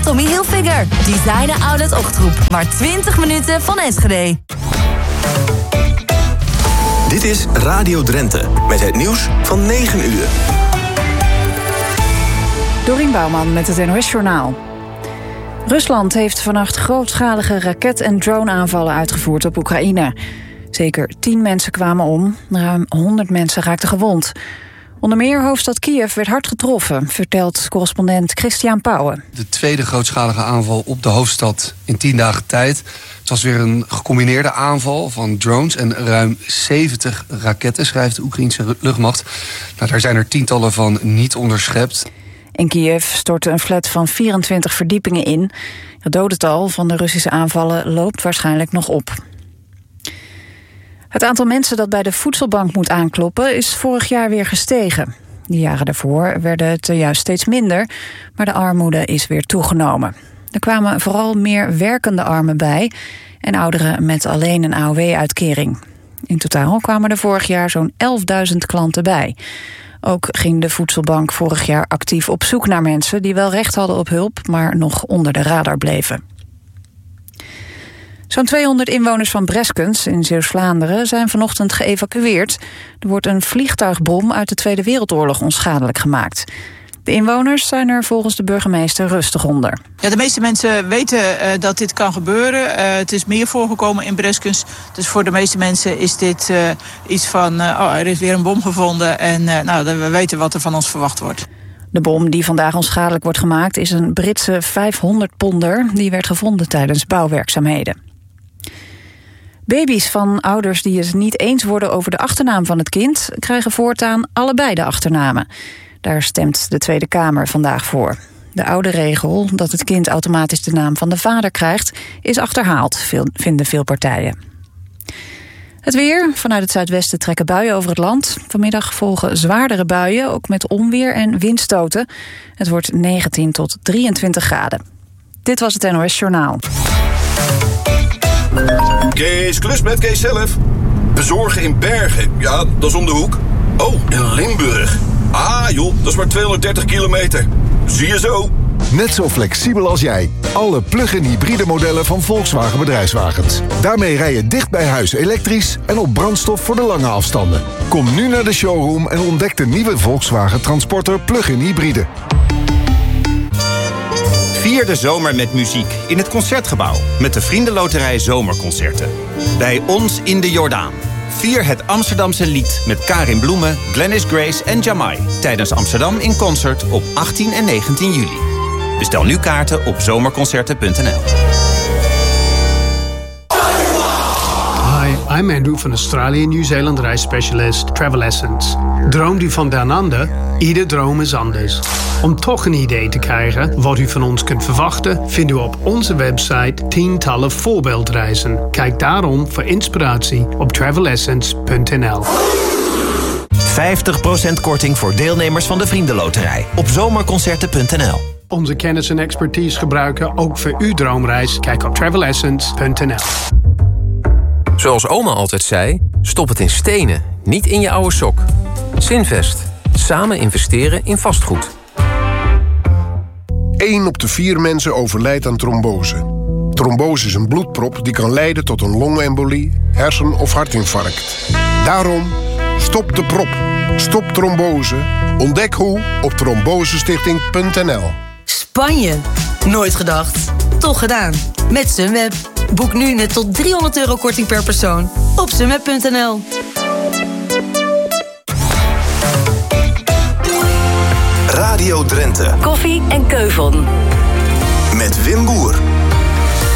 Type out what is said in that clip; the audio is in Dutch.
Tommy Hilfiger. Designer Outlet Ochtgroep. Maar 20 minuten van Enschede. Dit is Radio Drenthe. Met het nieuws van 9 uur. Dorien Bouwman met het NOS-journaal. Rusland heeft vannacht grootschalige raket- en drone-aanvallen uitgevoerd op Oekraïne. Zeker 10 mensen kwamen om, ruim 100 mensen raakten gewond. Onder meer hoofdstad Kiev werd hard getroffen, vertelt correspondent Christian Pauwen. De tweede grootschalige aanval op de hoofdstad in 10 dagen tijd. Het was weer een gecombineerde aanval van drones en ruim 70 raketten, schrijft de Oekraïnse luchtmacht. Daar zijn er tientallen van niet onderschept. In Kiev stortte een flat van 24 verdiepingen in. Het dodental van de Russische aanvallen loopt waarschijnlijk nog op. Het aantal mensen dat bij de voedselbank moet aankloppen is vorig jaar weer gestegen. De jaren daarvoor werden het juist steeds minder, maar de armoede is weer toegenomen. Er kwamen vooral meer werkende armen bij en ouderen met alleen een AOW-uitkering. In totaal kwamen er vorig jaar zo'n 11.000 klanten bij. Ook ging de voedselbank vorig jaar actief op zoek naar mensen die wel recht hadden op hulp, maar nog onder de radar bleven. Zo'n 200 inwoners van Breskens in Zeeuws-Vlaanderen zijn vanochtend geëvacueerd. Er wordt een vliegtuigbom uit de Tweede Wereldoorlog onschadelijk gemaakt. De inwoners zijn er volgens de burgemeester rustig onder. Ja, de meeste mensen weten dat dit kan gebeuren. Het is meer voorgekomen in Breskens. Dus voor de meeste mensen is dit iets van... er is weer een bom gevonden en we weten wat er van ons verwacht wordt. De bom die vandaag onschadelijk wordt gemaakt is een Britse 500-ponder. Die werd gevonden tijdens bouwwerkzaamheden. Baby's van ouders die het niet eens worden over de achternaam van het kind krijgen voortaan allebei de achternamen. Daar stemt de Tweede Kamer vandaag voor. De oude regel dat het kind automatisch de naam van de vader krijgt is achterhaald, vinden veel partijen. Het weer. Vanuit het zuidwesten trekken buien over het land. Vanmiddag volgen zwaardere buien, ook met onweer en windstoten. Het wordt 19 tot 23 graden. Dit was het NOS Journaal. Kees klust met Kees zelf. Bezorgen in Bergen. Ja, dat is om de hoek. Oh, in Limburg. Ah joh, dat is maar 230 kilometer. Zie je zo. Net zo flexibel als jij. Alle plug-in hybride modellen van Volkswagen Bedrijfswagens. Daarmee rij je dicht bij huis elektrisch en op brandstof voor de lange afstanden. Kom nu naar de showroom en ontdek de nieuwe Volkswagen Transporter plug-in hybride. Vier de zomer met muziek in het Concertgebouw met de Vriendenloterij Zomerconcerten. Bij ons in de Jordaan. Vier het Amsterdamse lied met Karin Bloemen, Glennis Grace en Jamai tijdens Amsterdam in Concert op 18 en 19 juli. Bestel nu kaarten op zomerconcerten.nl. Hi, I'm Andrew van Australië en Nieuw-Zeeland reisspecialist Travel Essence. Droomt u van Down Under? Ieder droom is anders. Om toch een idee te krijgen wat u van ons kunt verwachten, vindt u op onze website tientallen voorbeeldreizen. Kijk daarom voor inspiratie op travelessence.nl. 50% korting voor deelnemers van de Vriendenloterij op zomerconcerten.nl. Onze kennis en expertise gebruiken ook voor uw droomreis. Kijk op travelessence.nl. Zoals oma altijd zei, stop het in stenen, niet in je oude sok. Zinvest. Samen investeren in vastgoed. 1 op de 4 mensen overlijdt aan trombose. Trombose is een bloedprop die kan leiden tot een longembolie, hersen- of hartinfarct. Daarom, stop de prop. Stop trombose. Ontdek hoe op trombosestichting.nl. Spanje. Nooit gedacht. Toch gedaan. Met Sunweb. Boek nu met tot €300 korting per persoon op sunweb.nl. Radio Drenthe. Koffie en Keuvon. Met Wim Boer.